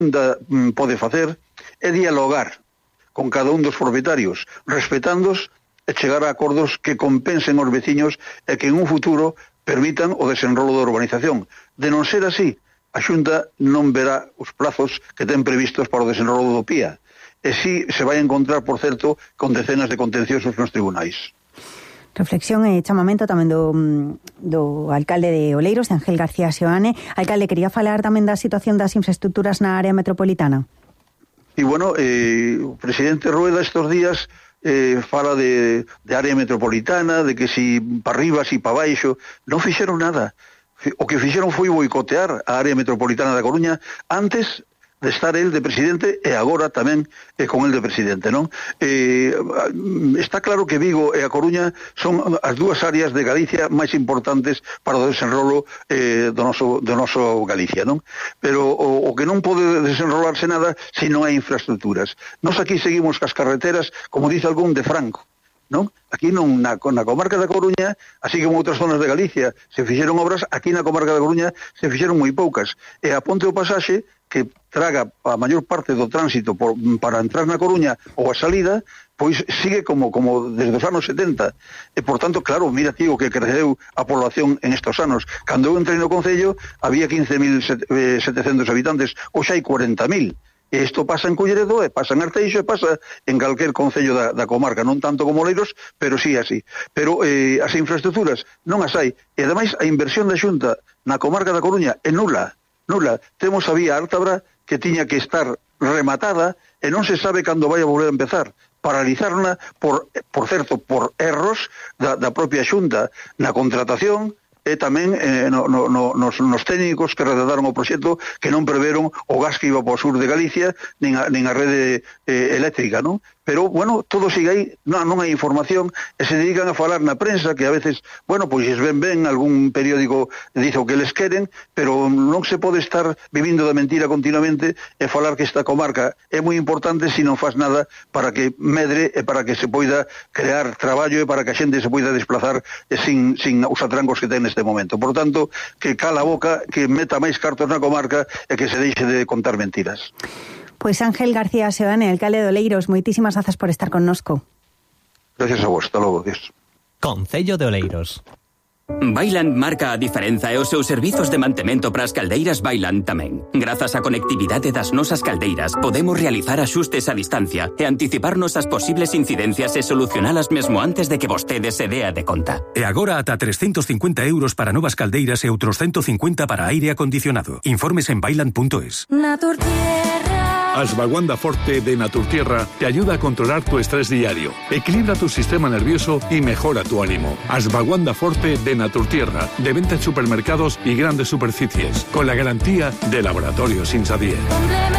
pode facer é dialogar con cada un dos propietarios, respetándoos e chegar a acordos que compensen os veciños e que en un futuro permitan o desenrolo da urbanización. De non ser así, a Xunta non verá os plazos que ten previstos para o desenrolo do PIA. E si se vai encontrar, por certo, con decenas de contenciosos nos tribunais. Reflexión e chamamento tamén do alcalde de Oleiros, de Ángel García Seoane. Alcalde, quería falar tamén da situación das infraestructuras na área metropolitana. E, bueno, o presidente Rueda estes días fala de área metropolitana, de que si para arriba, si para baixo, non fixeron nada. O que fixeron foi boicotear a área metropolitana da Coruña antes de estar el de presidente e agora tamén con el de presidente, non? Está claro que Vigo e a Coruña son as dúas áreas de Galicia máis importantes para o desenrolo do noso Galicia, non? Pero o que non pode desenrolarse nada se non hai infraestructuras. Nós aquí seguimos cas carreteras, como dice algún, de Franco, non? Aquí non, na comarca da Coruña, así como outras zonas de Galicia se fixeron obras, aquí na comarca da Coruña se fixeron moi poucas. E a ponte do pasaxe, que traga a maior parte do tránsito para entrar na Coruña ou a salida, pois sigue como desde os anos 70. E, por tanto, claro, mira, tío, que creceu a población en estos anos. Cando eu entrei no Concello, había 15.700 habitantes, hoxe hai 40.000. E isto pasa en Culleredo, e pasa en Arteixo, e pasa en calquer concello da comarca, non tanto como Oleiros, pero sí así. Pero as infraestructuras non as hai. E, ademais, a inversión da Xunta na comarca da Coruña é nula. Temos a vía Ártabra que tiña que estar rematada e non se sabe cando vai a volver a empezar. Paralizarla, por certo, por erros da propia Xunta na contratación e tamén nos técnicos que redactaron o proxecto, que non preveron o gas que iba para o sur de Galicia nin a rede eléctrica, non? Pero, bueno, todo sigue aí, non hai información, e se dedican a falar na prensa, que a veces, bueno, pois ven, algún periódico dice o que les queren, pero non se pode estar vivindo da mentira continuamente e falar que esta comarca é moi importante se non faz nada para que medre e para que se poida crear traballo e para que a xente se poida desplazar sin os atrancos que ten neste momento. Por tanto, que cala a boca, que meta máis cartos na comarca e que se deixe de contar mentiras. Pois Ángel García Seoane, alcalde de Oleiros, moitísimas grazas por estar connosco. Gracias a vos, hasta logo, Dios. Concello de Oleiros. Bailand marca a diferenza e os seus servizos de mantemento para as caldeiras Bailand tamén. Grazas á conectividade das nosas caldeiras, podemos realizar axustes a distancia e anticiparnos as posibles incidencias e solucionalas mesmo antes de que vostede se dea de conta. E agora ata 350 euros para novas caldeiras e outros 150 para aire acondicionado. Informes en bailand.es. Ashwagandha Forte de Naturtierra te ayuda a controlar tu estrés diario, equilibra tu sistema nervioso y mejora tu ánimo. Ashwagandha Forte de Naturtierra, de venta en supermercados y grandes superficies, con la garantía de Laboratorios Insadier.